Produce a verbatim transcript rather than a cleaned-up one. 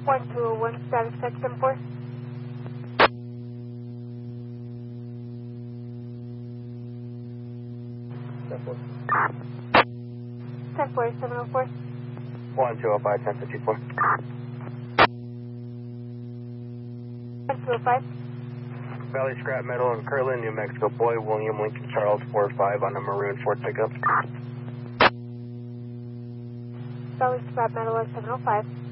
one two oh one, status check ten four. ten four. ten four, seven oh four. one two oh five, ten fifty-four. one two oh five. Valley Scrap Metal in Kirtland, New Mexico. Boy, William Lincoln Charles, four five on a maroon Ford pickup. Valley Scrap Metal at seven oh five.